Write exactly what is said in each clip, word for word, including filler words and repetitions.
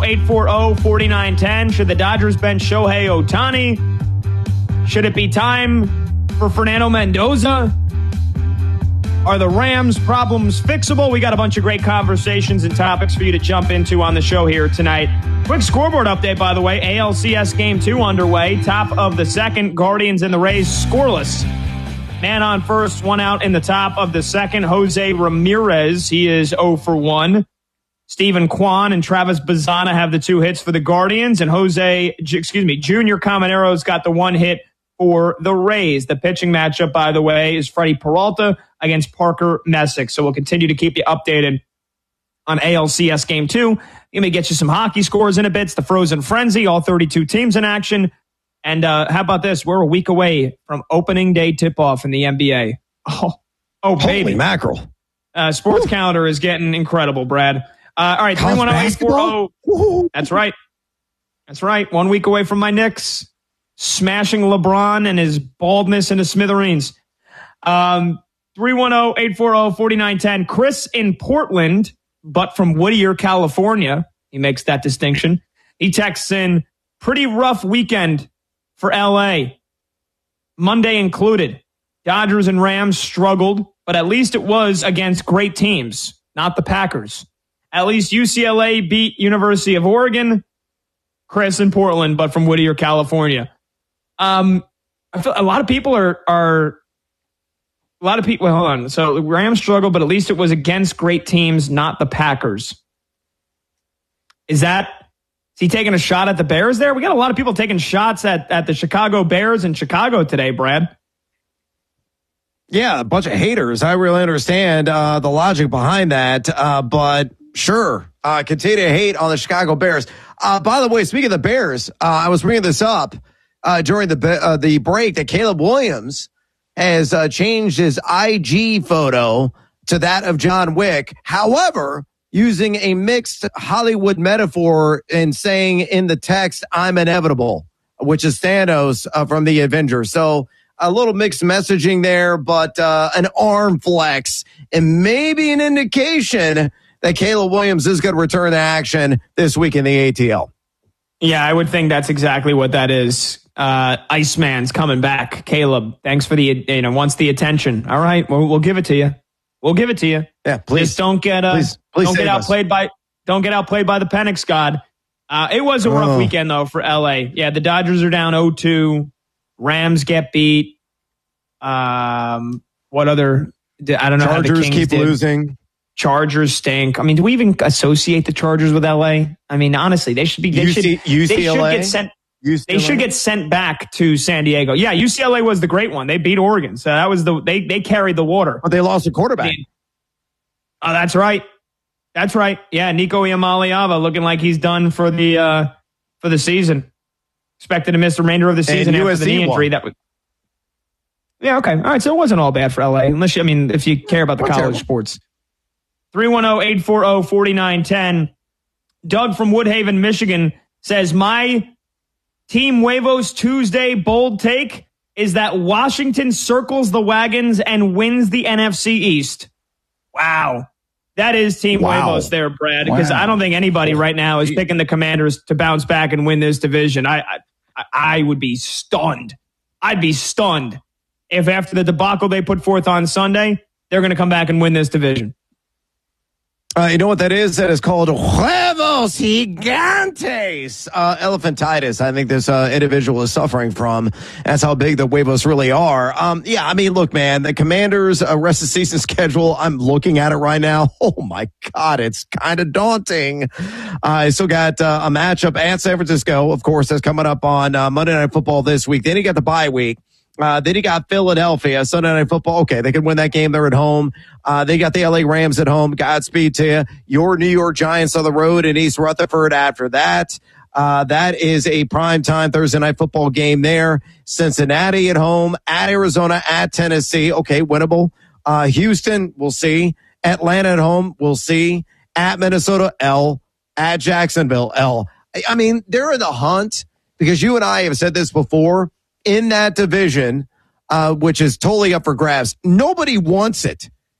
eight four zero, four nine one zero. Should the Dodgers bench Shohei Ohtani? Should it be time for Fernando Mendoza? Are the Rams' problems fixable? We got a bunch of great conversations and topics for you to jump into on the show here tonight. Quick scoreboard update, by the way. A L C S Game two underway. Top of the second. Guardians and the Rays scoreless. Man on first, one out in the top of the second. Jose Ramirez, he is zero for one. Stephen Kwan and Travis Bazzana have the two hits for the Guardians. And Jose, excuse me, Junior Camanero's got the one hit for the Rays. The pitching matchup, by the way, is Freddie Peralta against Parker Messick. So we'll continue to keep you updated on A L C S Game two. Let me get you some hockey scores in a bit. It's the Frozen Frenzy, all thirty-two teams in action. And uh, how about this? We're a week away from opening day tip-off in the N B A. Oh, oh baby. Holy mackerel. Uh, sports Woo. Calendar is getting incredible, Brad. Uh, all right, three one zero, eight four zero. That's right. That's right. One week away from my Knicks smashing LeBron and his baldness into smithereens. Um, three one zero, eight four zero, four nine one zero. Chris in Portland, but from Whittier, California. He makes that distinction. He texts in, pretty rough weekend for L A. Monday included. Dodgers and Rams struggled, but at least it was against great teams, not the Packers. At least U C L A beat University of Oregon. Chris in Portland, but from Whittier, California. Um, I feel a lot of people are are a lot of people. Well, hold on. So the Rams struggled, but at least it was against great teams, not the Packers. Is that is he taking a shot at the Bears there? We got a lot of people taking shots at at the Chicago Bears in Chicago today, Brad. Yeah, a bunch of haters. I really understand uh, the logic behind that, uh, but sure, uh, continue to hate on the Chicago Bears. Uh, by the way, speaking of the Bears, uh, I was bringing this up uh, during the uh, the break that Caleb Williams has uh, changed his I G photo to that of John Wick. However, using a mixed Hollywood metaphor and saying in the text, "I'm inevitable," which is Thanos uh, from the Avengers. So a little mixed messaging there, but uh, an arm flex and maybe an indication that Caleb Williams is going to return to action this week in the A T L. Yeah, I would think that's exactly what that is. Uh, Iceman's coming back. Caleb, thanks for the, you know, wants the attention. All right, we'll, we'll give it to you. We'll give it to you. Yeah, please. Just don't get, uh, please, please don't get us. outplayed by, don't get outplayed by the Penix God. Uh, it was a rough oh. weekend though for L A. Yeah, the Dodgers are down oh two. Rams get beat. Um, what other? I don't know. Chargers how the Kings keep did. losing. Chargers stink. I mean, do we even associate the Chargers with L A? I mean, honestly, they should be. They U C, should. U C L A? They should get sent. U C L A? They should get sent back to San Diego. Yeah, U C L A was the great one. They beat Oregon, so that was the they they carried the water. But they lost a quarterback. Oh, that's right. That's right. Yeah, Nico Iamaleava looking like he's done for the uh, for the season. Expected to miss the remainder of the season and after U S C the knee injury. won. That was. Yeah. Okay. All right. So it wasn't all bad for L A, unless you, I mean, if you care about the Not college terrible. sports. three one zero, eight four zero, four nine one zero. Doug from Woodhaven, Michigan says, my Team Huevos Tuesday bold take is that Washington circles the wagons and wins the N F C East. Wow. That is Team Wow. Huevos there, Brad, because Wow. I don't think anybody right now is picking the Commanders to bounce back and win this division. I, I, I would be stunned. I'd be stunned if after the debacle they put forth on Sunday, they're going to come back and win this division. Uh, you know what that is? That is called huevos gigantes. Uh, elephantitis. I think this uh, individual is suffering from. That's how big the huevos really are. Um, yeah, I mean, look, man, the Commanders' uh, rest of season schedule, I'm looking at it right now. Oh, my God, it's kind of daunting. Uh, I still got uh, a matchup at San Francisco, of course, that's coming up on uh, Monday Night Football this week. Then you got the bye week. Uh, then you got Philadelphia, Sunday Night Football. Okay, they can win that game. They're at home. Uh, they got the L A Rams at home. Godspeed to you. Your New York Giants on the road in East Rutherford after that. Uh, that is a primetime Thursday Night Football game there. Cincinnati at home, at Arizona, at Tennessee. Okay, winnable. Uh, Houston, we'll see. Atlanta at home, we'll see. At Minnesota, L. At Jacksonville, L. I mean, they're in the hunt because you and I have said this before. In that division, uh, which is totally up for grabs. Nobody wants it.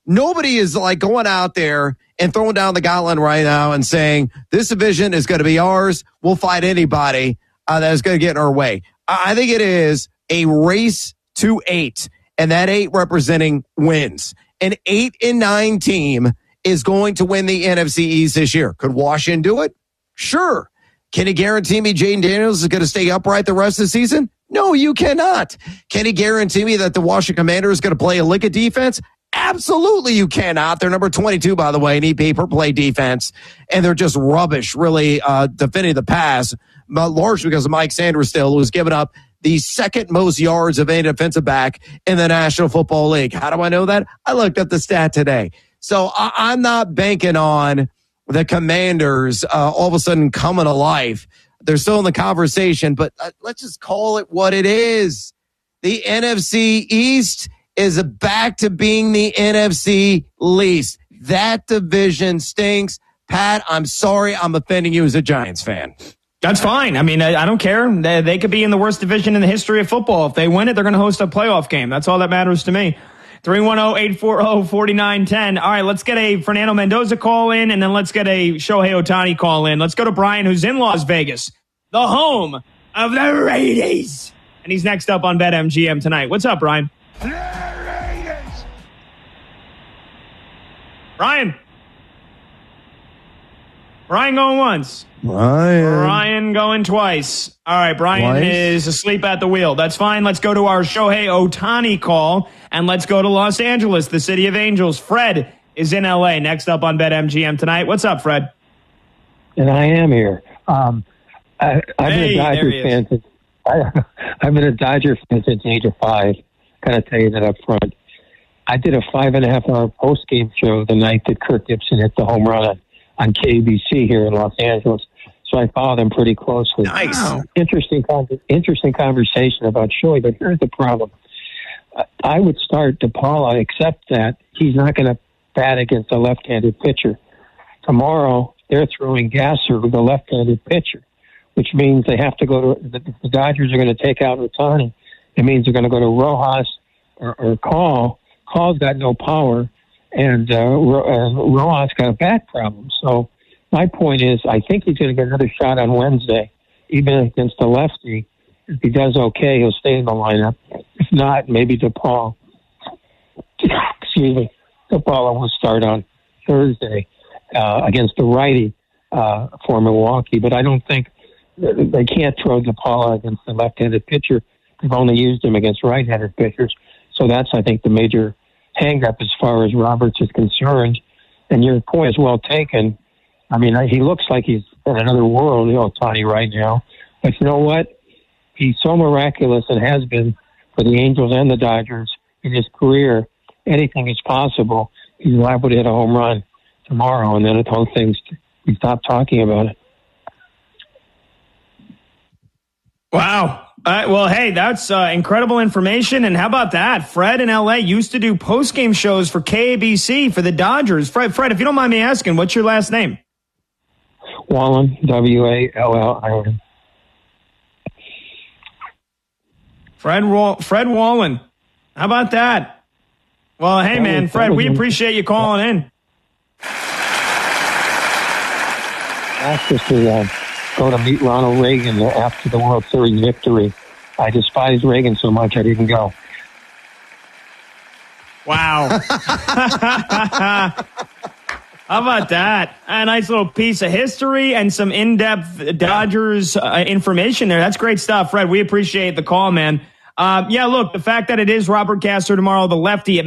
Nobody is like going out there and throwing down the gauntlet right now and saying this division is going to be ours. We'll fight anybody uh, that is going to get in our way. I think it is a race to eight, and that eight representing wins. An eight and nine team is going to win the N F C East this year. Could Washington do it? Sure. Can you guarantee me Jaden Daniels is going to stay upright the rest of the season? No, you cannot. Can you guarantee me that the Washington Commanders is going to play a lick of defense? Absolutely you cannot. They're number twenty-two, by the way, in E P per play defense, and they're just rubbish, really, uh, defending the pass, but largely because of Mike Sanders still, who's given up the second most yards of any defensive back in the National Football League. How do I know that? I looked up the stat today. So I- I'm not banking on the Commanders uh, all of a sudden coming to life. They're still in the conversation, but uh, let's just call it what it is. The N F C East is back to being the N F C least. That division stinks. Pat, I'm sorry I'm offending you as a Giants fan. That's fine. I mean, I, I don't care. They, they could be in the worst division in the history of football. If they win it, they're going to host a playoff game. That's all that matters to me. three one zero, eight four zero, four nine one zero. All right, let's get a Fernando Mendoza call in, and then let's get a Shohei Ohtani call in. Let's go to Brian, who's in Las Vegas, the home of the Raiders. And he's next up on BetMGM tonight. What's up, Brian? Brian. Brian going once. Brian. Brian going twice. All right, Brian twice. Is asleep at the wheel. That's fine. Let's go to our Shohei Ohtani call, and let's go to Los Angeles, the city of angels. Fred is in L A, next up on BetMGM tonight. What's up, Fred? And I am here. Um, I, I've hey, been a Dodger fan since I, I've been a Dodger fan since the age of five. Kind of tell you that up front. I did a five and a half hour post game show the night that Kirk Gibson hit the home run on, on K B C here in Los Angeles. So I followed them pretty closely. Nice. Wow. Interesting, interesting conversation about Shohei, but here's the problem. I would start DePaula, except that he's not going to bat against a left-handed pitcher. Tomorrow, they're throwing Gasser with a left-handed pitcher, which means they have to go to the, the Dodgers are going to take out Ohtani. It means they're going to go to Rojas or, or Call. Call's got no power, and uh, Rojas got a back problem. So my point is, I think he's going to get another shot on Wednesday, even against the lefty. If he does okay, he'll stay in the lineup. If not, maybe DePaul. Excuse me. DePaul will start on Thursday uh, against the righty uh, for Milwaukee. But I don't think they can't throw DePaul against the left-handed pitcher. They've only used him against right-handed pitchers. So that's, I think, the major hang-up as far as Roberts is concerned. And your point is well taken. I mean, he looks like he's in another world, you know, Ohtani right now. But you know what? He's so miraculous and has been for the Angels and the Dodgers in his career. Anything is possible. He's liable to hit a home run tomorrow, and then it whole things we stop talking about it. Wow. Uh, well, hey, that's uh, incredible information. And how about that? Fred in L A used to do post-game shows for K A B C for the Dodgers. Fred, Fred, if you don't mind me asking, what's your last name? Wallen, W A L L I N. Fred Wall- Fred Wallen. How about that? Well, hey, man, Fred, we appreciate you calling in. Asked us to uh, go to meet Ronald Reagan after the World Series victory. I despised Reagan so much I didn't go. Wow. How about that? A nice little piece of history and some in-depth Dodgers uh, information there. That's great stuff, Fred. We appreciate the call, man. Uh, yeah, look, the fact that it is Robert Gasser tomorrow, the lefty, it